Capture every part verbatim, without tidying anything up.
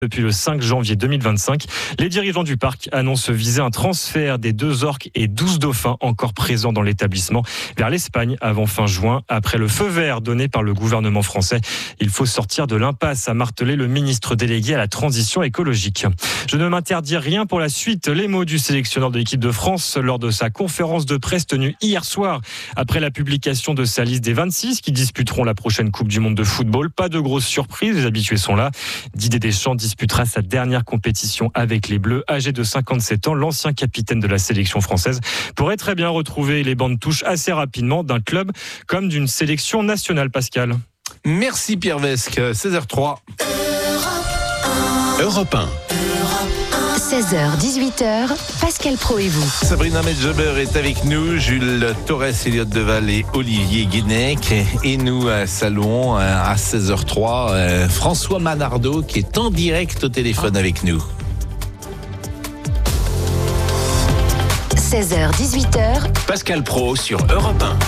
Depuis le cinq janvier deux mille vingt-cinq, les dirigeants du parc annoncent viser un transfert des deux orques et douze dauphins encore présents dans l'établissement vers l'Espagne avant fin juin. Après le feu vert donné par le gouvernement français, il faut sortir de l'impasse, a martelé le ministre délégué à la transition écologique. Je ne m'interdis rien pour la suite. Les mots du sélectionneur de l'équipe de France lors de sa conférence de presse tenue hier soir après la publication de sa liste des vingt-six qui disputeront la prochaine Coupe du Monde de football. Pas de grosses surprises, les habitués sont là. Didier Deschamps disputera sa dernière compétition avec les Bleus. Âgé de cinquante-sept ans, l'ancien capitaine de la sélection française pourrait très bien retrouver les bancs de touche assez rapidement d'un club comme d'une sélection nationale, Pascal. Merci Pierre Vesque, seize heures zéro trois. Europe un. seize heures dix-huit heures, Pascal Pro et vous. Sabrina Medjeber est avec nous, Jules Torres, Elliott Deval et Olivier Guénec. Et nous saluons à seize heures zéro trois François Manardo qui est en direct au téléphone avec nous. seize heures dix-huit heures, Pascal Pro sur Europe un.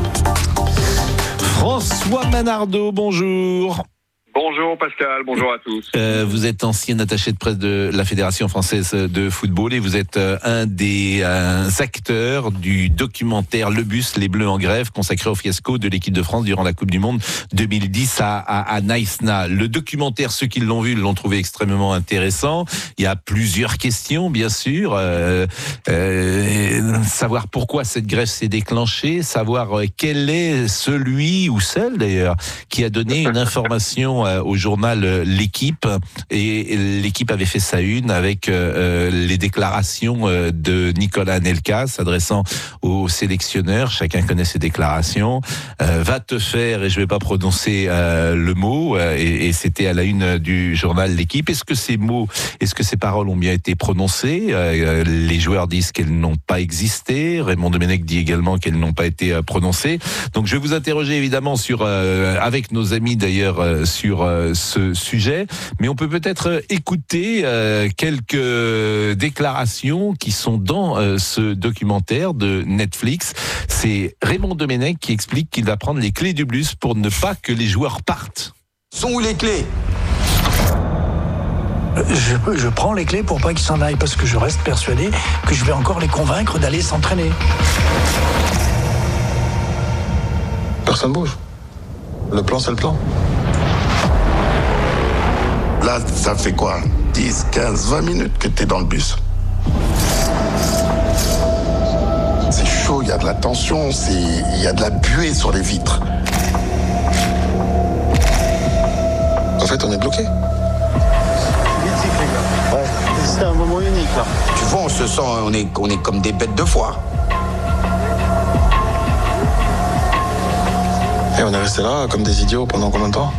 François Manardo, bonjour. Bonjour Pascal, bonjour à tous. Euh, vous êtes ancien attaché de presse de la Fédération française de football et vous êtes euh, un des euh, acteurs du documentaire Le Bus, les Bleus en grève, consacré au fiasco de l'équipe de France durant la Coupe du Monde deux mille dix à, à, à Naïsna. Le documentaire, ceux qui l'ont vu l'ont trouvé extrêmement intéressant. Il y a plusieurs questions, bien sûr. Euh, euh, savoir pourquoi cette grève s'est déclenchée, savoir euh, quel est celui ou celle d'ailleurs qui a donné une information au journal L'Équipe, et L'Équipe avait fait sa une avec euh, les déclarations de Nicolas Anelka s'adressant aux sélectionneurs. Chacun connaît ses déclarations. Euh, va te faire, et je vais pas prononcer euh, le mot, euh, et, et c'était à la une du journal L'Équipe. Est-ce que ces mots, est-ce que ces paroles ont bien été prononcées? euh, Les joueurs disent qu'elles n'ont pas existé. Raymond Domenech dit également qu'elles n'ont pas été prononcées. Donc je vais vous interroger évidemment sur, euh, avec nos amis d'ailleurs, euh, sur euh, ce sujet, mais on peut peut-être écouter euh, quelques déclarations qui sont dans euh, ce documentaire de Netflix. C'est Raymond Domenech qui explique qu'il va prendre les clés du bus pour ne pas que les joueurs partent. Sont où les clés ? Je, je prends les clés pour pas qu'ils s'en aillent, parce que je reste persuadé que je vais encore les convaincre d'aller s'entraîner. Personne bouge. Le plan, c'est le plan. Là, ça fait quoi ? dix, quinze, vingt minutes que t'es dans le bus. C'est chaud, il y a de la tension, il y a de la buée sur les vitres. En fait, on est bloqué. Ouais, c'est un moment unique là. Tu vois, on se sent, on est, on est comme des bêtes de foire. Et on est resté là comme des idiots pendant combien de temps ?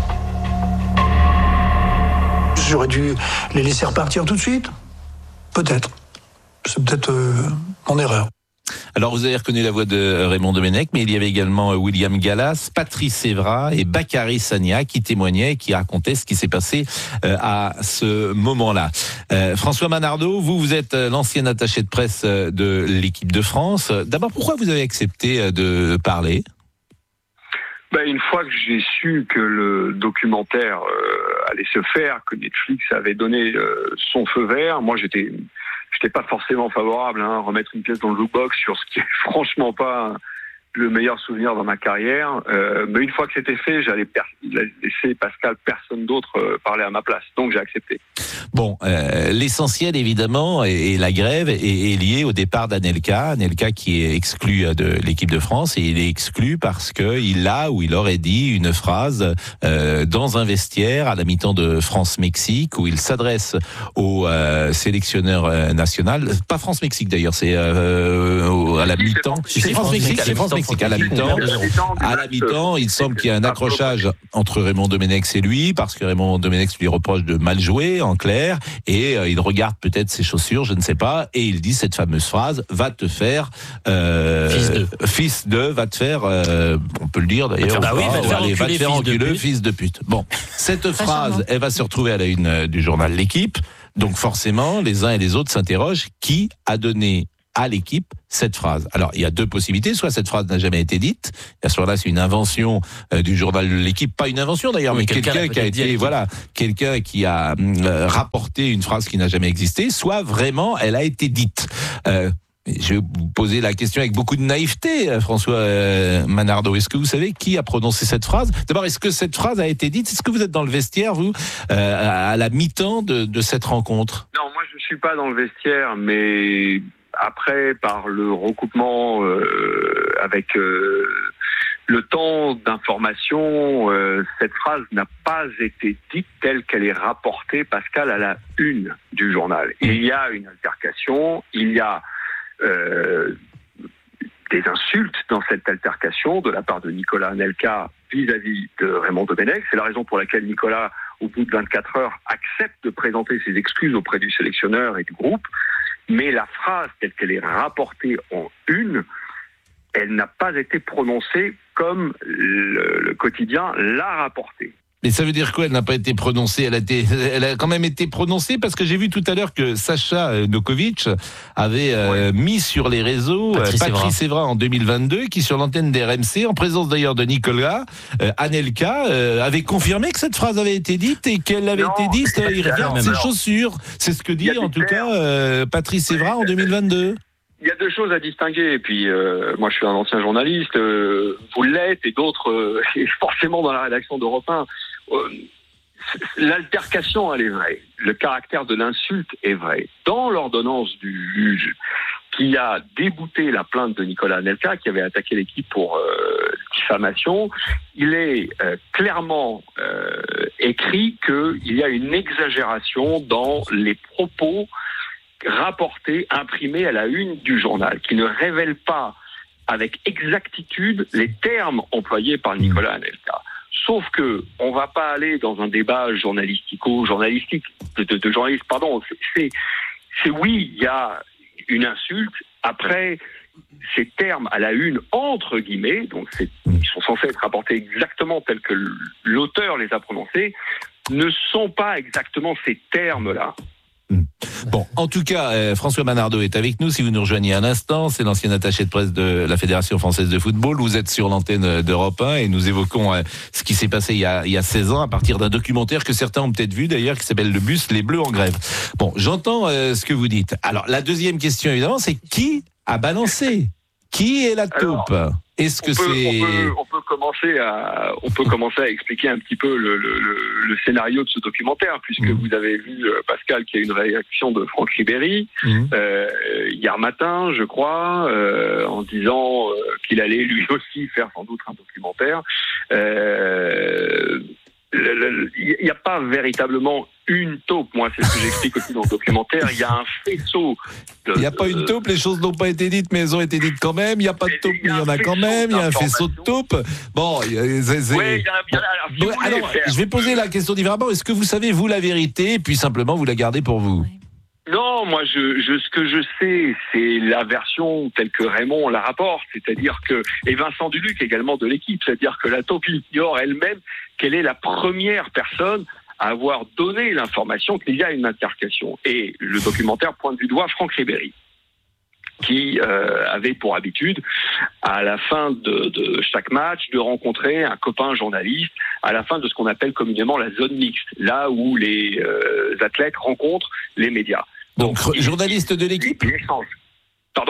J'aurais dû les laisser repartir tout de suite. Peut-être. C'est peut-être euh, mon erreur. Alors vous avez reconnu la voix de Raymond Domenech, mais il y avait également William Gallas, Patrice Evra et Bakary Sagna qui témoignaient et qui racontaient ce qui s'est passé euh, à ce moment-là. Euh, François Manardo, vous, vous êtes l'ancien attaché de presse de l'équipe de France. D'abord, pourquoi vous avez accepté de parler ? Ben, une fois que j'ai su que le documentaire euh, allait se faire, que Netflix avait donné euh, son feu vert, moi j'étais, j'étais pas forcément favorable, hein, remettre une pièce dans le jukebox sur ce qui est franchement pas le meilleur souvenir dans ma carrière. Euh, mais une fois que c'était fait, j'allais per- laisser Pascal, personne d'autre euh, parler à ma place. Donc j'ai accepté. Bon, euh, l'essentiel évidemment, et, et la grève est, est liée au départ d'Anelka. Anelka qui est exclu de l'équipe de France, et il est exclu parce que il a ou il aurait dit une phrase euh, dans un vestiaire à la mi-temps de France-Mexique où il s'adresse au euh, sélectionneur euh, national. Pas France-Mexique d'ailleurs, c'est euh, à la mi-temps. C'est France-Mexique, c'est France-Mexique. À la mi-temps, à la mi-temps, il semble qu'il y a un accrochage entre Raymond Domenech et lui, parce que Raymond Domenech lui reproche de mal jouer, en clair, et euh, il regarde peut-être ses chaussures, je ne sais pas, et il dit cette fameuse phrase, va te faire, euh, fils de, fils de, va te faire, euh, on peut le dire d'ailleurs, bah oui, va te faire allez, va te faire enculer, enculer, fils de pute. Bon, cette phrase, elle va se retrouver à la une du journal L'Équipe, donc forcément, les uns et les autres s'interrogent, qui a donné à l'équipe cette phrase. Alors, il y a deux possibilités. Soit cette phrase n'a jamais été dite, et à ce moment-là, c'est une invention euh, du journal de l'équipe. Pas une invention d'ailleurs, oui, mais quelqu'un, quelqu'un qui a été, voilà, quelqu'un qui a euh, rapporté une phrase qui n'a jamais existé. Soit vraiment, elle a été dite. Euh, Je vais vous poser la question avec beaucoup de naïveté, François euh, Manardo. Est-ce que vous savez qui a prononcé cette phrase ? D'abord, est-ce que cette phrase a été dite ? Est-ce que vous êtes dans le vestiaire, vous, euh, à la mi-temps de, de cette rencontre ? Non, moi je ne suis pas dans le vestiaire, mais après, par le recoupement euh, avec euh, le temps d'information, euh, cette phrase n'a pas été dite telle qu'elle est rapportée, Pascal, à la une du journal. Il y a une altercation, il y a Euh, des insultes dans cette altercation de la part de Nicolas Anelka vis-à-vis de Raymond Domenech. C'est la raison pour laquelle Nicolas, au bout de vingt-quatre heures, accepte de présenter ses excuses auprès du sélectionneur et du groupe. Mais la phrase telle qu'elle est rapportée en une, elle n'a pas été prononcée comme le, le quotidien l'a rapportée. Mais ça veut dire quoi ? Elle n'a pas été prononcée. Elle a, été, elle a quand même été prononcée parce que j'ai vu tout à l'heure que Sacha Nokovic avait euh, ouais. mis sur les réseaux Patrice, euh, Patrice Evra en deux mille vingt-deux, qui sur l'antenne d'R M C, en présence d'ailleurs de Nicolas euh, Anelka, euh, avait confirmé que cette phrase avait été dite et qu'elle avait non, été dite. Euh, il regarde ses chaussures. C'est ce que dit en tout cas euh, Patrice Evra en deux mille vingt-deux. Il y a deux choses à distinguer, et puis euh, moi je suis un ancien journaliste, euh, vous l'êtes, et d'autres, euh, et forcément dans la rédaction d'Europe un, euh, l'altercation elle est vraie, le caractère de l'insulte est vrai. Dans l'ordonnance du juge qui a débouté la plainte de Nicolas Anelka, qui avait attaqué l'équipe pour euh, diffamation, il est euh, clairement euh, écrit qu'il y a une exagération dans les propos rapporté, imprimé à la une du journal, qui ne révèle pas avec exactitude les termes employés par Nicolas Anelka. Sauf que on va pas aller dans un débat journalistico-journalistique, de, de, de journaliste, pardon, c'est, c'est, c'est oui, il y a une insulte, après ces termes à la une, entre guillemets, donc c'est, ils sont censés être rapportés exactement tels que l'auteur les a prononcés, ne sont pas exactement ces termes-là. Bon, en tout cas, euh, François Manardo est avec nous. Si vous nous rejoignez un instant, c'est l'ancien attaché de presse de la Fédération française de football. Vous êtes sur l'antenne d'Europe un et nous évoquons euh, ce qui s'est passé il y, a, il y a seize ans à partir d'un documentaire que certains ont peut-être vu d'ailleurs, qui s'appelle Le Bus, les Bleus en grève. Bon, j'entends euh, ce que vous dites. Alors, la deuxième question, évidemment, c'est qui a balancé ? Qui est la taupe ? Alors, est-ce que on peut, c'est... On peut, on peut commencer à, on peut commencer à expliquer un petit peu le, le, le, le scénario de ce documentaire, puisque mmh. vous avez vu, Pascal, qu'il y a une réaction de Franck Ribéry mmh. euh, hier matin, je crois, euh, en disant euh, qu'il allait lui aussi faire sans doute un documentaire. Euh, il n'y a pas véritablement une taupe. Moi, c'est ce que j'explique aussi dans le documentaire. Il y a un faisceau. De, il n'y a pas une taupe, les choses n'ont pas été dites, mais elles ont été dites quand même. Il n'y a pas de taupe, mais il y en a quand même. Il y a un faisceau de taupe. Bon, c'est... c'est... Oui, il y en a bien. Alors, si bon, alors faire... je vais poser la question différemment. Est-ce que vous savez, vous, la vérité, puis simplement, vous la gardez pour vous ? Non, moi, je, je, ce que je sais, c'est la version telle que Raymond la rapporte, c'est-à-dire que, et Vincent Duluc également de l'équipe, c'est-à-dire que la taupe ignore elle-même qu'elle est la première personne à avoir donné l'information qu'il y a une altercation. Et le documentaire pointe du doigt Franck Ribéry, qui euh, avait pour habitude, à la fin de, de chaque match, de rencontrer un copain journaliste à la fin de ce qu'on appelle communément la zone mixte, là où les euh, athlètes rencontrent les médias. Donc, Donc journaliste de l'équipe ? Pardon ?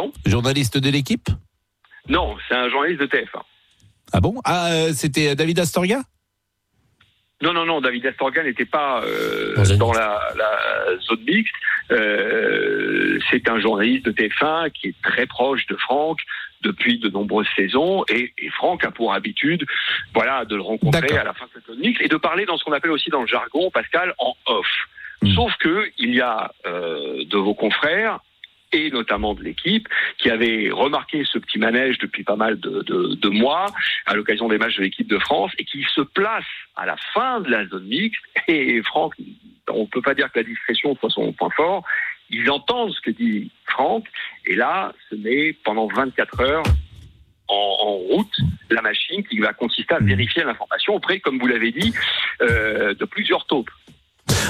Journaliste de l'équipe ? Non, c'est un journaliste de T F un. Ah bon ? Ah, euh, c'était David Astorga ? Non, non, non, David Astorga n'était pas euh, dans la, la zone mixte. Euh, c'est un journaliste de T F un qui est très proche de Franck depuis de nombreuses saisons. Et, et Franck a pour habitude voilà, de le rencontrer D'accord. à la fin de cette zone mixte et de parler dans ce qu'on appelle aussi dans le jargon, Pascal, en off. Mmh. Sauf qu'il y a euh, de vos confrères, et notamment de l'équipe, qui avait remarqué ce petit manège depuis pas mal de, de, de mois, à l'occasion des matchs de l'équipe de France, et qui se place à la fin de la zone mixte. Et Franck, on ne peut pas dire que la discrétion soit son point fort, ils entendent ce que dit Franck, et là, se met pendant vingt-quatre heures en, en route la machine qui va consister à vérifier l'information auprès, comme vous l'avez dit, euh, de plusieurs taupes.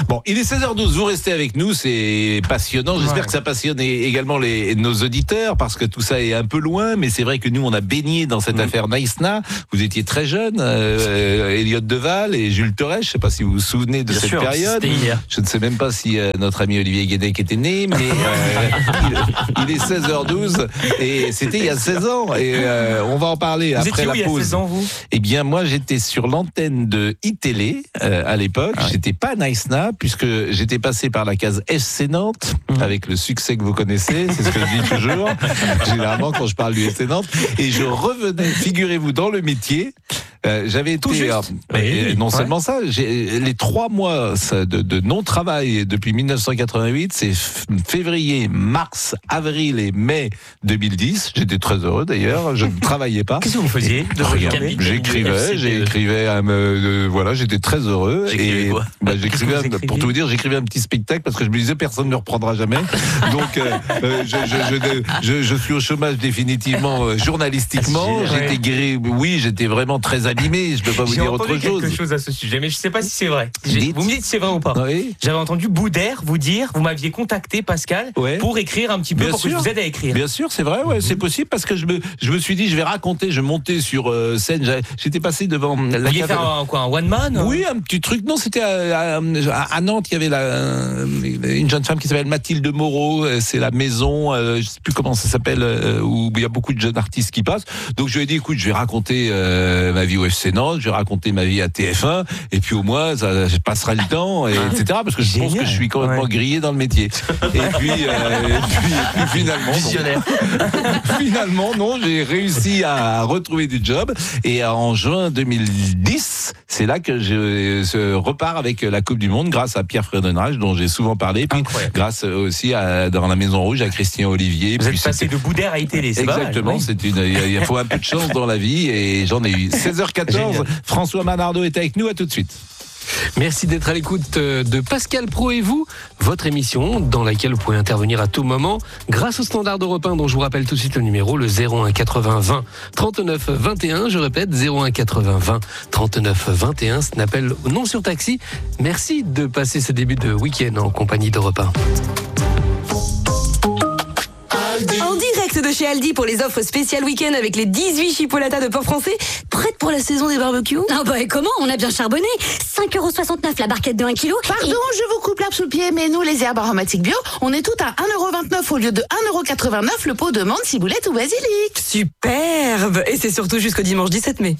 Bon, il est seize heures douze, vous restez avec nous, c'est passionnant. J'espère ouais. que ça passionne également les, nos auditeurs, parce que tout ça est un peu loin, mais c'est vrai que nous, on a baigné dans cette mmh. affaire Naïsna. Vous étiez très jeune, euh, Elliot Deval et Jules Torres, je ne sais pas si vous vous souvenez de Bien cette sûr, période. Hier. Je ne sais même pas si euh, notre ami Olivier Guédec était né, mais euh, il, il est seize heures douze et c'était il y a seize ans. Et euh, on va en parler vous après la où, pause. Il y a seize ans, vous Eh bien, moi, j'étais sur l'antenne de iTélé euh, à l'époque. Ah ouais. J'étais pas Naïsna, puisque j'étais passé par la case F C Nantes, mmh. avec le succès que vous connaissez, c'est ce que je dis toujours, généralement quand je parle du F C Nantes, et je revenais, figurez-vous, dans le métier. Euh, j'avais été, euh, oui, non ouais. seulement ça, j'ai, les trois mois de, de non-travail depuis dix-neuf cent quatre-vingt-huit, c'est février, mars, avril et mai deux mille dix. J'étais très heureux d'ailleurs, je ne travaillais pas. Qu'est-ce que vous faisiez de Rien. J'écrivais, j'écrivais, euh, euh, voilà, j'étais très heureux. J'écrivais et quoi bah, j'écrivais, un, pour tout vous dire, j'écrivais un petit spectacle parce que je me disais personne ne me reprendra jamais. Donc, euh, euh, je, je, je, je, je suis au chômage définitivement euh, journalistiquement. Ah, j'étais guéri, oui, j'étais vraiment très animé, je peux pas vous J'ai dire autre chose. J'ai entendu quelque chose à ce sujet, mais je sais pas si c'est vrai. Vous me dites si c'est vrai ou pas. Oui. J'avais entendu Boudère vous dire, vous m'aviez contacté, Pascal, ouais. pour écrire un petit peu, Bien pour sûr. que je vous aide à écrire. Bien sûr, c'est vrai, ouais, mmh. c'est possible, parce que je me, je me suis dit, je vais raconter, je montais sur euh, scène, j'étais passé devant la Vous vouliez faire un, quoi, un one man? Oui, un petit truc, non, c'était à, à, à Nantes, il y avait la, une jeune femme qui s'appelle Mathilde Moreau, c'est la maison, euh, je sais plus comment ça s'appelle, euh, où il y a beaucoup de jeunes artistes qui passent. Donc je lui ai dit, écoute, je vais raconter euh, ma vie au F C Nantes, je vais raconter ma vie à T F un, et puis au moins ça passera le temps, et, etc. Parce que je Génial. pense que je suis complètement ouais. grillé dans le métier. Et puis, euh, et puis, et puis finalement, visionnaire. Non. finalement, non, j'ai réussi à retrouver du job. Et en juin deux mille dix, c'est là que je, je repars avec la Coupe du Monde, grâce à Pierre Friedenreich, dont j'ai souvent parlé, puis Incroyable. grâce aussi à, dans la Maison Rouge, à Christian Olivier. Vous puis êtes passé de Boudère à iTélé, c'est Exactement, mal, oui. c'est une, il faut un peu de chance dans la vie, et j'en ai eu. seize heures quatorze, Génial. François Manardo est avec nous, à tout de suite. Merci d'être à l'écoute de Pascal Praud et vous, votre émission dans laquelle vous pouvez intervenir à tout moment grâce au standard d'Europe un dont je vous rappelle tout de suite le numéro, le zéro un quatre-vingts vingt trente-neuf vingt et un. Je répète, zéro un quatre-vingts vingt trente-neuf vingt et un. C'est un appel non surtaxi. Merci de passer ce début de week-end en compagnie d'Europe un. En direct de chez Aldi pour les offres spéciales week-end avec les dix-huit chipolatas de porc français. Prête pour la saison des barbecues? Ah bah et comment? On a bien charbonné. cinq euros soixante-neuf la barquette de un kilo. Pardon, et... je vous coupe l'herbe sous le pied, mais nous, les herbes aromatiques bio, on est toutes à un euro vingt-neuf au lieu de un euro quatre-vingt-neuf le pot de menthe, ciboulette ou basilic. Superbe! Et c'est surtout jusqu'au dimanche dix-sept mai.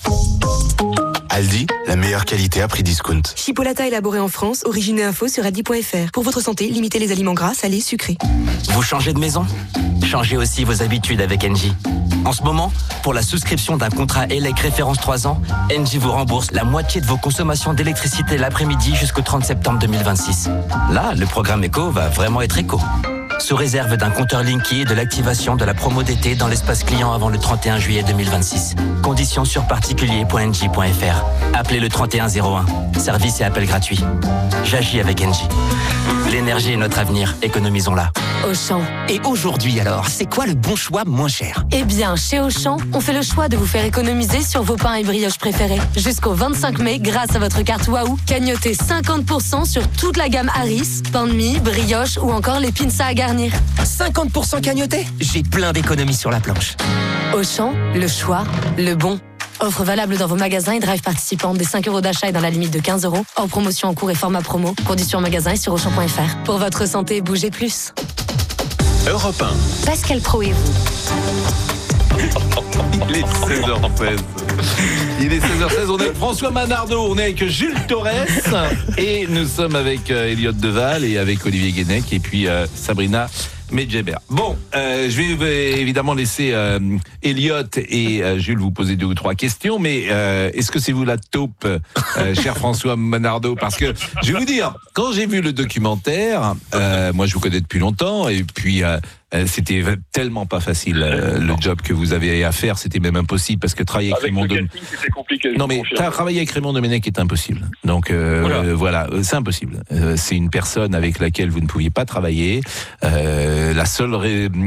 Aldi, la meilleure qualité à prix discount. Chipolata élaboré en France, origine et info sur aldi point f r. Pour votre santé, limitez les aliments gras, salés, sucrés. Vous changez de maison? Changez aussi vos habitudes avec Engie. En ce moment, pour la souscription d'un contrat E L E C référence trois ans, Engie vous rembourse la moitié de vos consommations d'électricité l'après-midi jusqu'au trente septembre deux mille vingt-six. Là, le programme éco va vraiment être éco. Sous réserve d'un compteur Linky et de l'activation de la promo d'été dans l'espace client avant le trente et un juillet deux mille vingt-six. Conditions sur particulier point engie point f r. Appelez le trente et un zéro un. Service et appel gratuit. J'agis avec Engie. L'énergie est notre avenir, économisons-la. Auchan. Et aujourd'hui alors, c'est quoi le bon choix moins cher? Eh bien, chez Auchan, on fait le choix de vous faire économiser sur vos pains et brioches préférés. Jusqu'au vingt-cinq mai, grâce à votre carte Waouh, cagnotez cinquante pour cent sur toute la gamme Harris, pain de mie, brioche ou encore les pinces à garnir. cinquante pour cent cagnoté? J'ai plein d'économies sur la planche. Auchan, le choix, le bon. Offre valable dans vos magasins et drive participants des cinq euros d'achat et dans la limite de quinze euros. Hors promotion en cours et format promo. Conditions en magasin et sur auchan point f r. Pour votre santé, bougez plus. Europe un. Pascal Praud et vous. Il est seize heures seize. Il est seize heures seize, on est avec François Manardo, on est avec Jules Torres et nous sommes avec euh, Elliot Deval et avec Olivier Guénec et puis euh, Sabrina Medjeber. Bon, euh, je vais, vais évidemment laisser euh, Elliot et euh, Jules vous poser deux ou trois questions, mais euh, est-ce que c'est vous la taupe, euh, cher François Manardo? Parce que je vais vous dire, quand j'ai vu le documentaire, euh, moi je vous connais depuis longtemps, et puis euh, c'était tellement pas facile euh, le job que vous avez à faire, c'était même impossible parce que travailler avec, avec Raymond Domenech, c'était compliqué. Non mais travailler avec Raymond Domenech est impossible. Donc euh, voilà, euh, voilà c'est impossible. Euh, c'est une personne avec laquelle vous ne pouviez pas travailler. Euh, la seule ré...